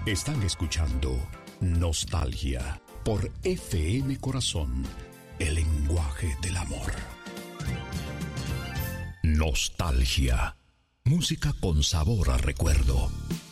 Están escuchando Nostalgia por FM Corazón, el lenguaje del amor. Nostalgia, música con sabor a recuerdo.